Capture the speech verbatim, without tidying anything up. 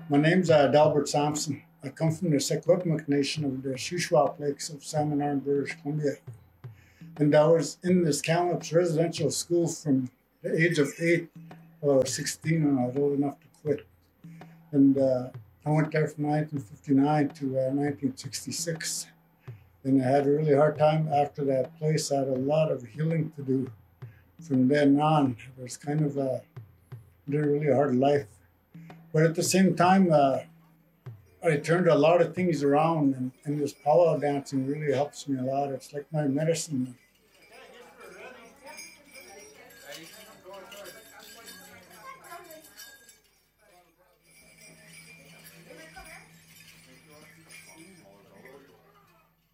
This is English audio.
My name's uh, Dalbert Sampson. I come from the Secwepemc Nation of the Shuswap Lakes of Salmon Arm, British Columbia. And I was in this Kamloops residential school from the age of eight till I was sixteen when I was old enough to quit. And uh, I went there from nineteen fifty-nine to uh, nineteen sixty-six. And I had a really hard time after that place. I had a lot of healing to do from then on. It was kind of a, a really hard life. But at the same time, uh, I turned a lot of things around, and, and this powwow dancing really helps me a lot. It's like my medicine.